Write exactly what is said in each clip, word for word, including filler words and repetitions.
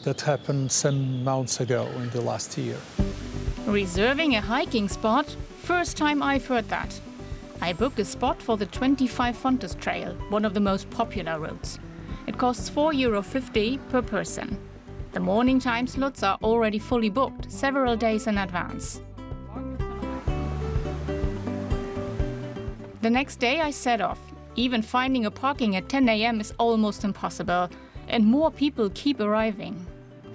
that happened some months ago in the last year. Reserving a hiking spot? First time I've heard that. I book a spot for the twenty-five Fontes Trail, one of the most popular routes. It costs four euro fifty per person. The morning time slots are already fully booked, several days in advance. The next day I set off. Even finding a parking at ten A M is almost impossible, and more people keep arriving.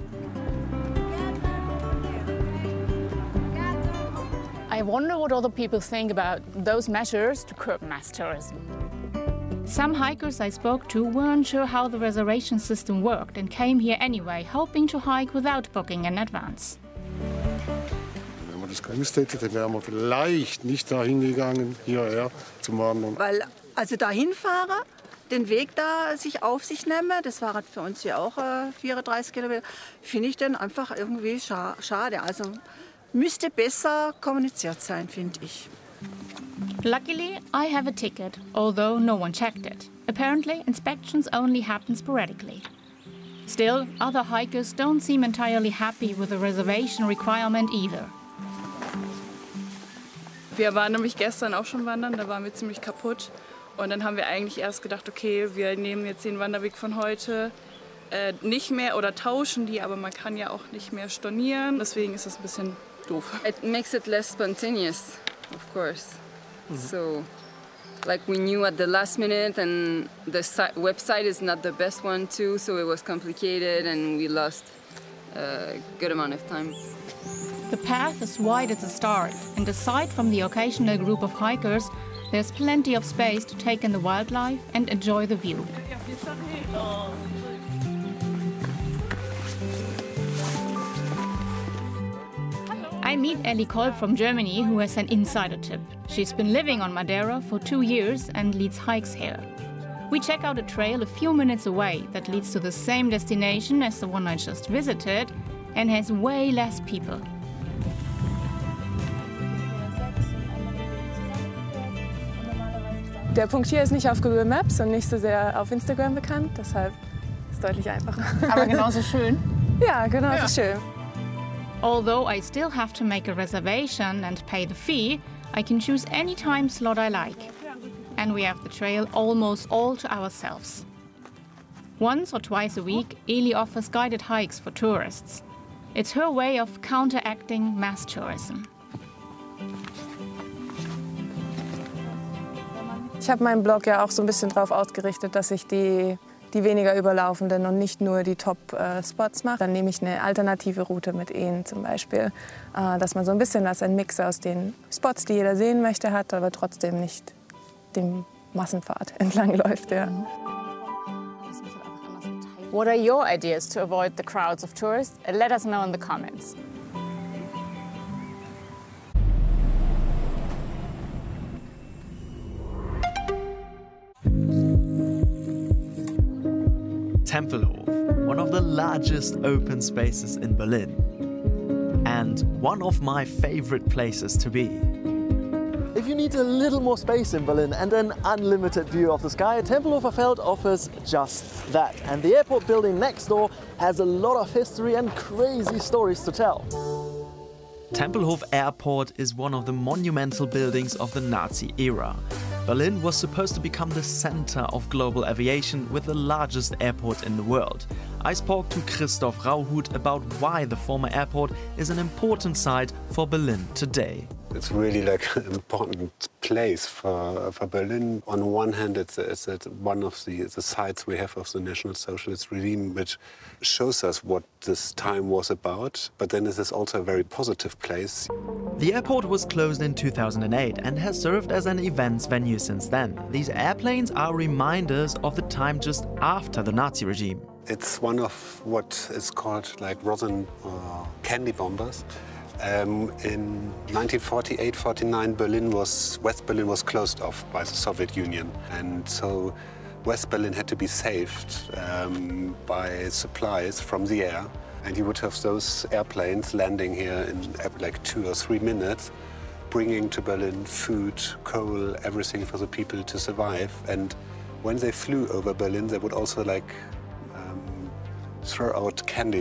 I wonder what other people think about those measures to curb mass tourism. Some hikers I spoke to weren't sure how the reservation system worked and came here anyway, hoping to hike without booking in advance. Wenn man das gewusst hätte, dann wären wir vielleicht nicht dahin gegangen, hierher zum Wandern. Weil also dahin fahren, den Weg da sich auf sich nehmen, das war für uns hier auch äh, vierunddreißig Kilometer, finde ich dann einfach irgendwie scha schade. Also müsste besser kommuniziert sein, finde ich. Luckily, I have a ticket, although no one checked it. Apparently, inspections only happen sporadically. Still, other hikers don't seem entirely happy with the reservation requirement either. Wir waren nämlich gestern auch schon wandern, da waren wir ziemlich kaputt. Und dann haben wir eigentlich erst gedacht, okay, wir nehmen jetzt den Wanderweg von heute äh, nicht mehr oder tauschen die, aber man kann ja auch nicht mehr stornieren. Deswegen ist das ein bisschen doof. It makes it less spontaneous, of course. Mm-hmm. So, like we knew at the last minute, and the website is not the best one too, so it was complicated and we lost a good amount of time. The path is wide at the start, and aside from the occasional group of hikers, there's plenty of space to take in the wildlife and enjoy the view. I meet Ellie Kolb from Germany, who has an insider tip. She's been living on Madeira for two years and leads hikes here. We check out a trail a few minutes away that leads to the same destination as the one I just visited and has way less people. Der Punkt hier ist nicht auf Google Maps und nicht so sehr auf Instagram bekannt, deshalb ist es deutlich einfacher. Aber genauso schön? Ja, genauso ja. schön. Although I still have to make a reservation and pay the fee, I can choose any time slot I like. And we have the trail almost all to ourselves. Once or twice a week, Eli offers guided hikes for tourists. It's her way of counteracting mass tourism. Ich habe meinen Blog ja auch so ein bisschen darauf ausgerichtet, dass ich die, die weniger überlaufenden und nicht nur die Top-Spots mache. Dann nehme ich eine alternative Route mit ihnen zum Beispiel, äh, dass man so ein bisschen was, ein Mix aus den Spots, die jeder sehen möchte, hat, aber trotzdem nicht dem Massenpfad entlangläuft. Ja. What are your ideas to avoid the crowds of tourists? Let us know in the comments. Tempelhof, one of the largest open spaces in Berlin, and one of my favorite places to be. If you need a little more space in Berlin and an unlimited view of the sky, Tempelhofer Feld offers just that. And the airport building next door has a lot of history and crazy stories to tell. Tempelhof Airport is one of the monumental buildings of the Nazi era. Berlin was supposed to become the center of global aviation with the largest airport in the world. I spoke to Christoph Rauhut about why the former airport is an important site for Berlin today. It's really like an important place for, for Berlin. On one hand, it's, it's, it's one of the, the sites we have of the National Socialist regime, which shows us what this time was about. But then it is also a very positive place. The airport was closed in two thousand eight and has served as an events venue since then. These airplanes are reminders of the time just after the Nazi regime. It's one of what is called like rosin uh, candy bombers. Um, in nineteen forty-eight forty-nine, Berlin was, West Berlin was closed off by the Soviet Union. And so West Berlin had to be saved um, by supplies from the air. And you would have those airplanes landing here in like two or three minutes, bringing to Berlin food, coal, everything for the people to survive. And when they flew over Berlin, they would also like um, throw out candy